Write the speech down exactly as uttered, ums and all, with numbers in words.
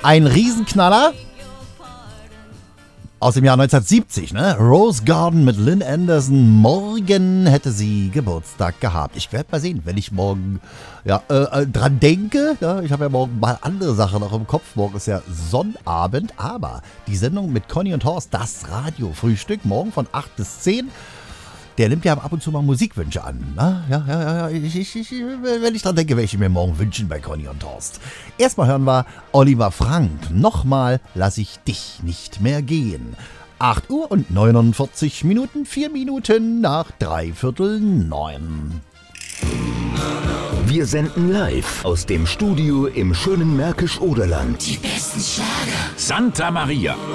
Ein Riesenknaller aus dem Jahr neunzehnhundertsiebzig, ne? Rose Garden mit Lynn Anderson. Morgen hätte sie Geburtstag gehabt. Ich werde mal sehen, wenn ich morgen ja, äh, dran denke. Ja, ich habe ja morgen mal andere Sachen noch im Kopf. Morgen ist ja Sonnabend. Aber die Sendung mit Conny und Horst, das Radiofrühstück, morgen von acht bis zehn. Der nimmt ja ab und zu mal Musikwünsche an. Ne? Ja, ja, ja. Ich, ich, ich, wenn ich dran denke, werde ich mir morgen wünschen bei Conny und Horst. Erstmal hören wir Oliver Frank. Nochmal lass ich dich nicht mehr gehen. acht Uhr und neunundvierzig Minuten, vier Minuten nach dreiviertel neun. Wir senden live aus dem Studio im schönen Märkisch-Oderland. Die besten Schlager. Santa Maria.